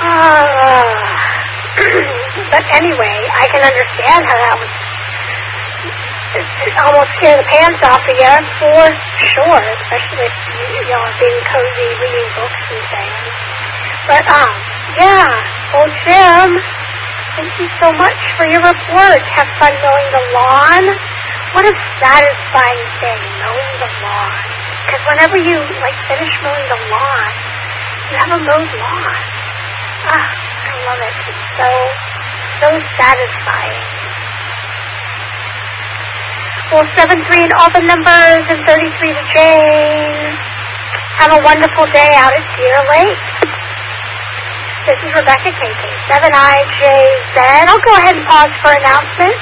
But anyway, I can understand how that would almost scare the pants off of you, for sure, especially if you are being cozy, reading books and things. But, yeah, well, Jim, thank you so much for your report. Have fun mowing the lawn. What a satisfying thing, mowing the lawn. Because whenever you, finish mowing the lawn, you have a mowed lawn. I love it. It's so satisfying. Well, 7-3 and all the numbers, and 33 to Jane. Have a wonderful day out at Deer Lake. This is Rebecca KK, 7IJZ. I'll go ahead and pause for announcements.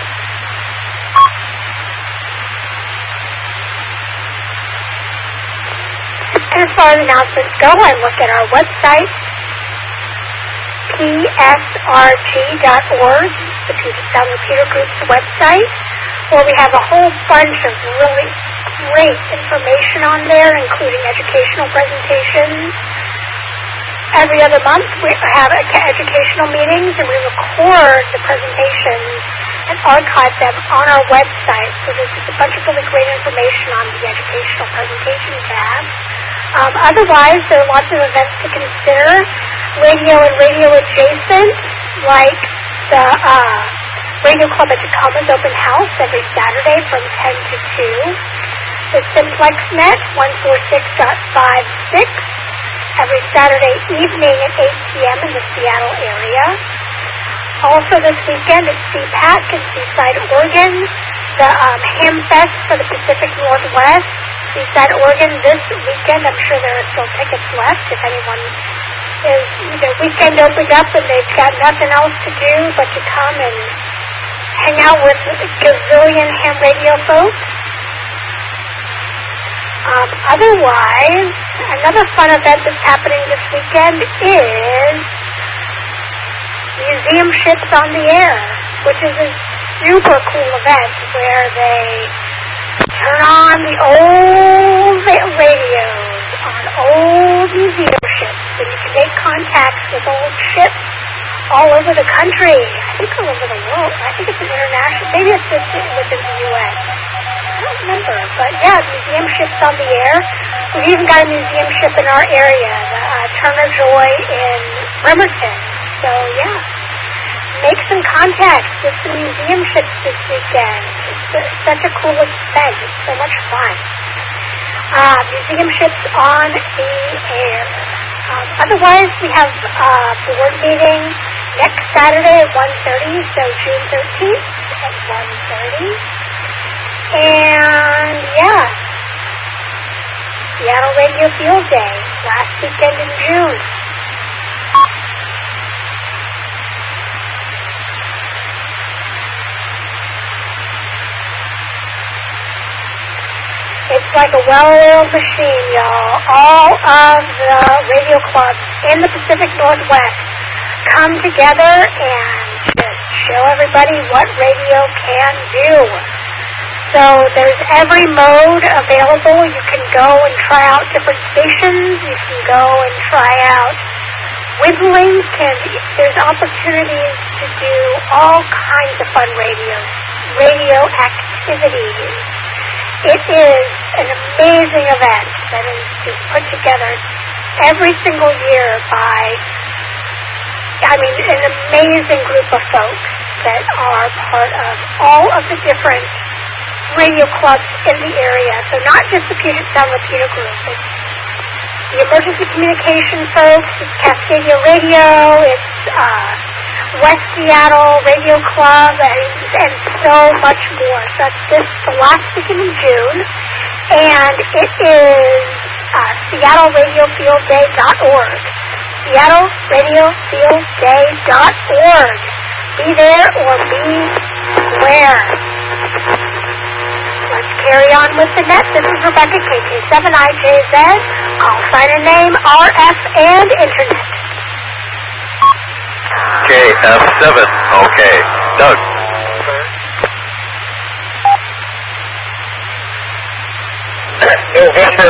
And as far as announcements go, I look at our website, psrg.org, the Puget Sound Repeater Group's website, where we have a whole bunch of really great information on there, including educational presentations. Every other month, we have educational meetings, and we record the presentations and archive them on our website. So there's just a bunch of really great information on the educational presentation tab. Otherwise, there are lots of events to consider, radio and radio adjacent, like the Radio Club at Tacoma's open house every Saturday from 10 to 2. The Simplex Net, 146.56, every Saturday evening at 8 p.m. in the Seattle area. Also this weekend at CPAC in Seaside, Oregon, the Hamfest for the Pacific Northwest, Seaside, Oregon, this weekend. I'm sure there are still tickets left if anyone is, weekend opened up and they've got nothing else to do but to come and hang out with a gazillion ham radio folks. Otherwise, another fun event that's happening this weekend is Museum Ships on the Air, which is a super cool event where they turn on the old radios on old museum ships, and you can make contacts with old ships all over the country. I think all over the world. I think it's an international, maybe it's just within the U.S. I don't remember, but yeah, museum ships on the air. We've even got a museum ship in our area, the Turner Joy in Bremerton. So yeah, make some contacts with the museum ships this weekend. It's such a cool event. It's so much fun. Museum ships on the air. Otherwise, we have a board meeting next Saturday at 1:30, so June 13th at 1:30. And, yeah, Seattle Radio Field Day, last weekend in June. It's like a well-oiled machine, y'all. All of the radio clubs in the Pacific Northwest come together and just show everybody what radio can do. So there's every mode available. You can go and try out different stations. You can go and try out WinLink, and there's opportunities to do all kinds of fun radio activities. It is an amazing event that is just put together every single year by, an amazing group of folks that are part of all of the different radio clubs in the area. So not just the Puget Sound Repeater Group. It's the Emergency Communication folks, it's Cascadia Radio, it's West Seattle Radio Club, and so much more. So that's the last weekend in June, and it is SeattleRadioFieldDay.org. SeattleRadioFieldDay.org. Be there or be square. Let's carry on with the net. This is Rebecca KK7IJZ. Call sign and name, RF, and Internet. KF7. Okay. Doug. November